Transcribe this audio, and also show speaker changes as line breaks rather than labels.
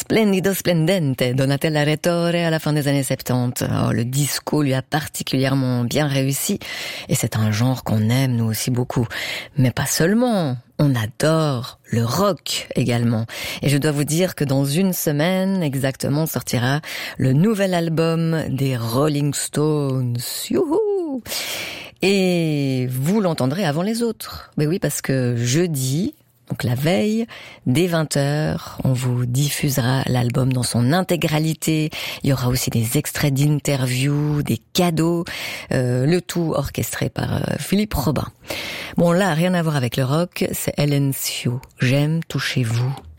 Splendido splendente, Donatella Retore à la fin des années 70. Oh, le disco lui a particulièrement bien réussi et c'est un genre qu'on aime nous aussi beaucoup. Mais pas seulement, on adore le rock également. Et je dois vous dire que dans une semaine exactement sortira le nouvel album des Rolling Stones. Youhou! Et vous l'entendrez avant les autres. Mais oui, parce que jeudi, donc la veille, dès 20h, on vous diffusera l'album dans son intégralité. Il y aura aussi des extraits d'interviews, des cadeaux, le tout orchestré par Philippe Robin. Bon là, rien à voir avec le rock, c'est Helen Sio. J'aime toucher vous.